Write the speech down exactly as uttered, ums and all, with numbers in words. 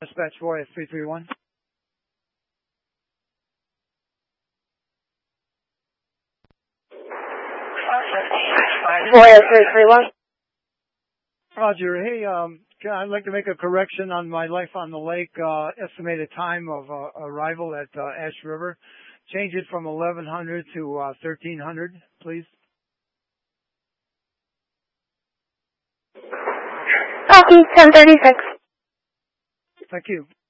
Dispatch Roy at three three one. Roy at three three one. Roger. Hey, um, I'd like to make a correction on my Life on the Lake uh, estimated time of uh, arrival at uh, Ash River. Change it from eleven hundred to uh, thirteen hundred, please. Okay, ten thirty-six. Thank you.